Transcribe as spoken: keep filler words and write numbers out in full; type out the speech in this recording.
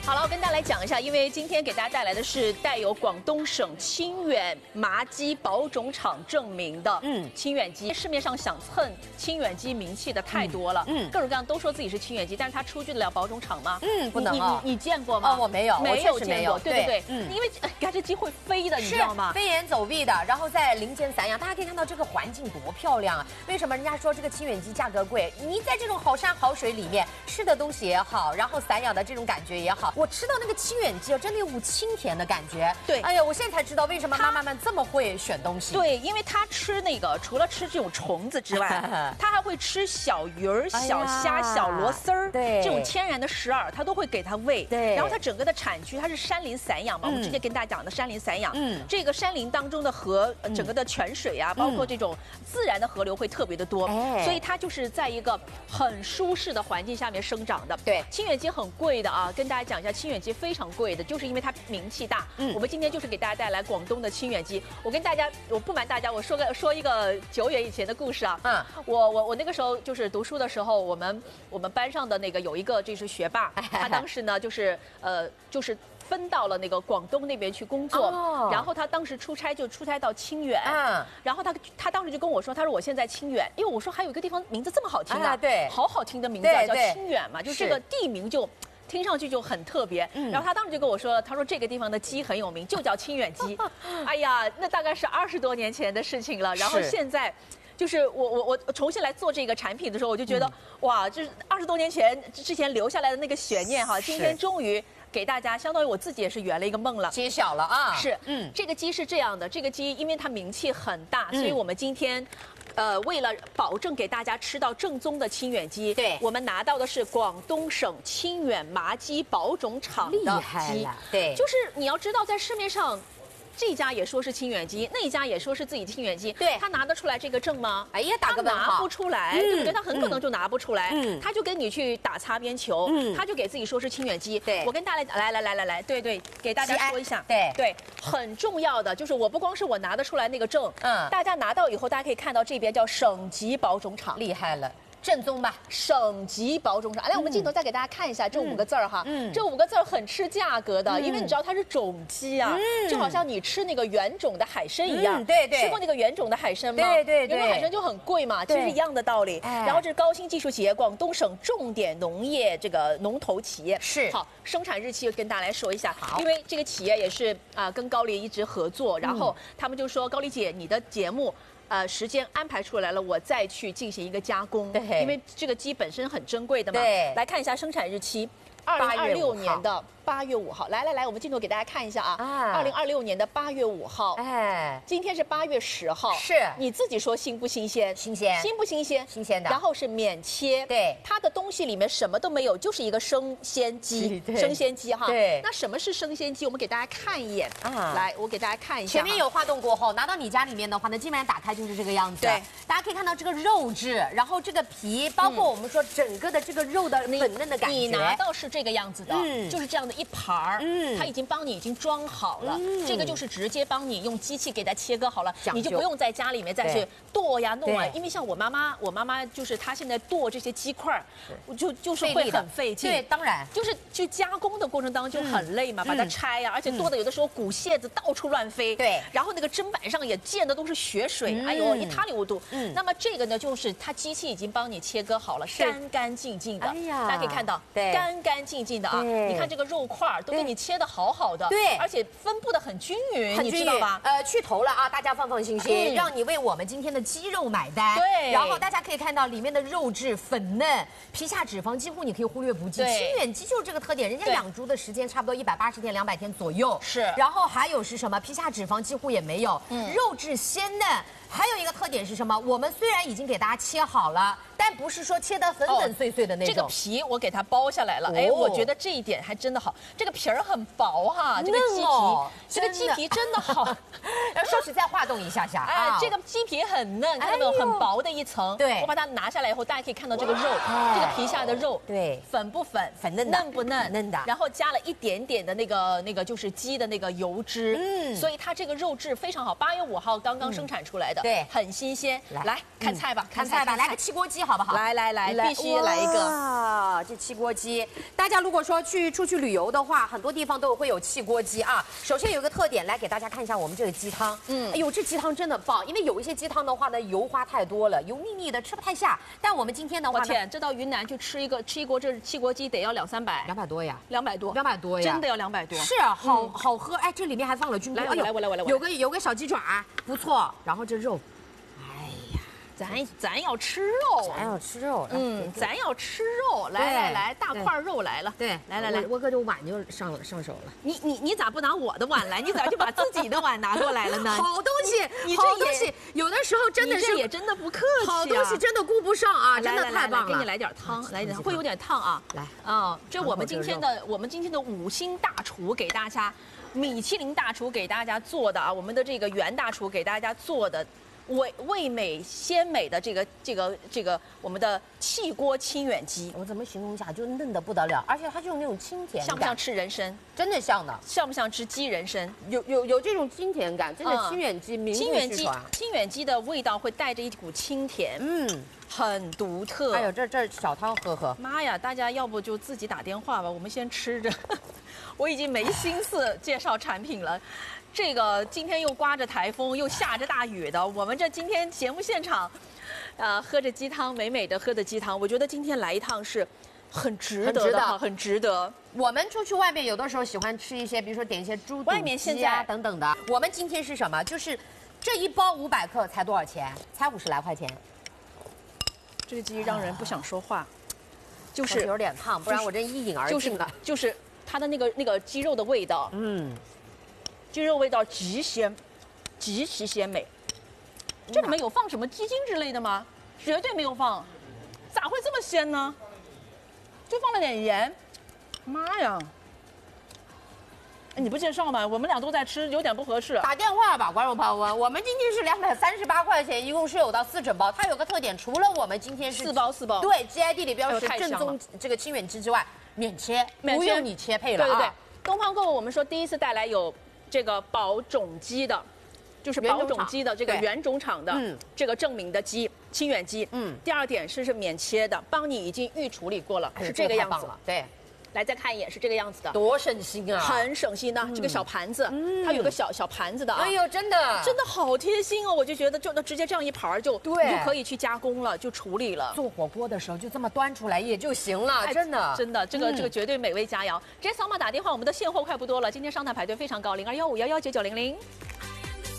好了，我跟大家来讲一下，因为今天给大家带来的是带有广东省清远麻鸡保种厂证明的嗯清远鸡。市面上想蹭清远鸡名气的太多了，嗯，各种各样都说自己是清远鸡，但是它出具得了保种厂吗？ 嗯，不能啊。 你你你见过吗？ 哦，我没有， 没有见过。对对对， 嗯， 因为你看这鸡会飞的，你知道吗？ 飞檐走壁的，然后在林间散养，大家可以看到这个环境多漂亮啊！为什么人家说这个清远鸡价格贵？你在这种好山好水里面吃的东西也好，然后散养的这种感觉也好，我吃到那个清远鸡啊，真的有股清甜的感觉。对，哎呀，我现在才知道为什么妈妈们这么会选东西。 对，因为它吃那个除了吃这种虫子之外，它还会吃小鱼儿、小虾、小螺丝儿，对，这种天然的食饵，它都会给它喂。对，然后它整个的产区它是山林散养嘛，我们之前跟大家讲的山林散养，嗯，这个山林当中的河，整个的泉水啊，包括这种自然的河流会特别的多，所以它就是在一个很舒适的环境下面生长的。对，清远鸡很贵的啊，跟大家讲一下，清远鸡非常贵的，就是因为它名气大。嗯，我们今天就是给大家带来广东的清远鸡。我跟大家，我不瞒大家，我说个说一个久远以前的故事啊。嗯，我我我那个时候就是读书的时候，我们我们班上的那个有一个就是学霸，他当时呢就是呃就是分到了那个广东那边去工作，哦，然后他当时出差就出差到清远，嗯，然后他他当时就跟我说，他说我现在清远，因为我说还有一个地方名字这么好听啊，对，好好听的名字啊，叫清远嘛，就这个地名就。听上去就很特别，嗯，然后他当时就跟我说了，他说这个地方的鸡很有名，就叫清远鸡。哎呀，那大概是二十多年前的事情了。然后现在，就是我我我重新来做这个产品的时候，我就觉得、嗯、哇，就是二十多年前之前留下来的那个悬念哈，今天终于给大家，相当于我自己也是圆了一个梦了， 揭晓了啊。 是，嗯，这个鸡是这样的，这个鸡因为它名气很大，嗯、所以我们今天。呃，为了保证给大家吃到正宗的清远鸡，对，我们拿到的是广东省清远麻鸡保种厂的鸡，对，就是你要知道，在市面上。这家也说是清远鸡，那一家也说是自己清远鸡，对，他拿得出来这个证吗？哎呀，打个问号，拿不出来，对不对？他很可能就拿不出来，嗯，他就跟你去打擦边球，嗯，他就给自己说是清远鸡。对，我跟大家来来来来来，对对，给大家说一下，对对，很重要的就是我不光是我拿得出来那个证，嗯，大家拿到以后，大家可以看到这边叫省级保种厂，厉害了。正宗吧，省级保种厂。来，我们镜头再给大家看一下这五个字儿哈，嗯，这五个字儿很吃价格的，因为你知道它是种鸡啊，就好像你吃那个原种的海参一样，对对，吃过那个原种的海参吗？对对对，原种海参就很贵嘛，其实是一样的道理。然后这是高新技术企业，广东省重点农业这个龙头企业，是好，生产日期跟大家来说一下，因为这个企业也是啊跟高丽一直合作，然后他们就说高丽姐，你的节目。呃，时间安排出来了，我再去进行一个加工，对，因为这个鸡本身很珍贵的嘛。对，来看一下生产日期，二零二六年的八月五号。来来来，我们镜头给大家看一下啊，二零二六年的八月五号。哎，今天是八月十号，是你自己说新不新鲜？新鲜，新不新鲜？新鲜的。然后是免切，对，它的东西里面什么都没有，就是一个生鲜鸡，生鲜鸡哈。对，那什么是生鲜鸡？我们给大家看一眼啊，来，我给大家看一下。前面有画动过后，拿到你家里面的话呢，基本上打开就是这个样子。对，大家可以看到这个肉质，然后这个皮，包括我们说整个的这个肉的粉嫩的感觉。你拿到是这个样子的，嗯，就是这样的一盘儿，嗯，它已经帮你已经装好了，嗯，这个就是直接帮你用机器给它切割好了，你就不用在家里面再去剁呀弄啊，因为像我妈妈，我妈妈就是她现在剁这些鸡块，我就就是会很费劲，对，当然就是去加工的过程当中就很累嘛，把它拆呀，而且剁的有的时候骨屑子到处乱飞，对，然后那个砧板上也溅的都是血水，哎呦一塌糊涂，嗯，那么这个呢就是它机器已经帮你切割好了，干干净净的，哎呀，大家可以看到，对，干干净净的啊，你看这个肉块都给你切的好好的，对，而且分布的很均匀，你知道吧？呃，去头了啊，大家放放心心，让你为我们今天的鸡肉买单。对，然后大家可以看到里面的肉质粉嫩，皮下脂肪几乎你可以忽略不计。清远鸡就是这个特点，人家养猪的时间差不多一百八十天、两百天左右。是，然后还有是什么？皮下脂肪几乎也没有，嗯，肉质鲜嫩。还有一个特点是什么？我们虽然已经给大家切好了，但不是说切得粉粉碎碎的那种。这个皮我给它剥下来了，哎，我觉得这一点还真的好。这个皮儿很薄哈，这个鸡皮，这个鸡皮真的好。说实在，化动一下下，哎，这个鸡皮很嫩，看到没有？很薄的一层。对，我把它拿下来以后，大家可以看到这个肉，这个皮下的肉，对，粉不粉？粉嫩的，嫩不嫩？嫩的。然后加了一点点的那个那个就是鸡的那个油脂，嗯，所以它这个肉质非常好。八月五号刚刚生产出来的。 的， 对， 很新鲜。来，来看菜吧， 看菜吧，来个气锅鸡好不好？ 来来来，必须来一个。 啊，这气锅鸡，大家如果说去出去旅游的话，很多地方都会有气锅鸡啊。首先有个特点，来给大家看一下我们这个鸡汤。嗯，哎呦，这鸡汤真的棒，因为有一些鸡汤的话呢，油花太多了，油腻腻的，吃不太下。但我们今天的话， 我天，这到云南去吃一个吃一锅这气锅鸡得要两三百， 两百多呀， 两百多， 两百多呀， 真的要两百多。 是啊，好好喝，哎，这里面还放了菌菇。 来，我来，我来，我来， 有个有个小鸡爪，不错。然后这肉。 咱咱要吃肉， 咱要吃肉， 嗯，咱要吃肉，来来来，大块肉来了， 对， 来来来， 我哥这碗就上上手了。 你你你咋不拿我的碗来？你咋就把自己的碗拿过来了呢？ 好东西， 你好东西，有的时候真的是也真的不客气， 好东西真的顾不上啊，真的太棒了。 给你来点汤，来点会有点烫啊。 来， 啊，这我们今天的我们今天的五星大厨给大家，米其林大厨给大家做的啊，我们的这个袁大厨给大家做的。味味美鲜美的这个这个这个我们的气锅清远鸡， 我怎么形容一下？就嫩的不得了，而且它就有那种清甜感， 像不像吃人参？ 真的像的， 像不像吃鸡人参？ 有有有这种清甜感，真的清远鸡名不虚传。 清远鸡的味道会带着一股清甜，嗯，很独特。 哎呦，这这小汤喝喝。 妈呀，大家要不就自己打电话吧，我们先吃着。我已经没心思介绍产品了。这个今天又刮着台风，又下着大雨的，我们这今天节目现场，呃，喝着鸡汤，美美的喝的鸡汤，我觉得今天来一趟是很值得的，很值得。 我们出去外面有的时候喜欢吃一些，比如说点一些猪肚鸡啊等等的。我们今天是什么？就是这一包五百克才多少钱？才五十来块钱。 这个鸡让人不想说话，就是有点烫，不然我真一饮而尽了。 就是它的那个那个鸡肉的味道，嗯。鸡肉味道极鲜，极其鲜美。这里面有放什么鸡精之类的吗？绝对没有放，咋会这么鲜呢？就放了点盐。妈呀！哎，你不介绍吗？我们俩都在吃，有点不合适。 打电话吧，观众朋友们，我们今天是两百三十八块钱，一共是有到四整包。它有个特点，除了我们今天是四包四包， 对 G I D 里标识正宗这个清远鸡之外，免切，不用你切配了啊。 对对对，东方购物我们说第一次带来有。这个宝种鸡的，就是宝种鸡的这个原种场的这个证明的鸡，清远鸡。嗯。第二点是是免切的，帮你已经预处理过了，是这个样子。 对。 来再看一眼，是这个样子的， 多省心啊！ 很省心的，这个小盘子，它有个小小盘子的啊。 哎呦，真的， 真的好贴心哦！我就觉得就直接这样一盘就对，就可以去加工了，就处理了。 做火锅的时候就这么端出来也就行了，真的， 真的，这个这个绝对美味佳肴。直接扫码打电话，我们的现货快不多了，今天上台排队非常高，零二幺五幺幺九九零零。